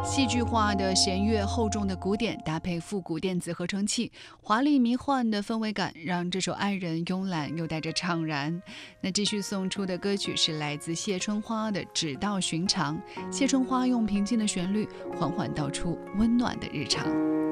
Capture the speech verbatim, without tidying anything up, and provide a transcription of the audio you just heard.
戏剧化的弦乐、厚重的鼓点搭配复古电子合成器，华丽迷幻的氛围感让这首《爱人》慵懒又带着怅然。那继续送出的歌曲是来自谢春花的《只道寻常》。谢春花用平静的旋律缓缓道出温暖的日常。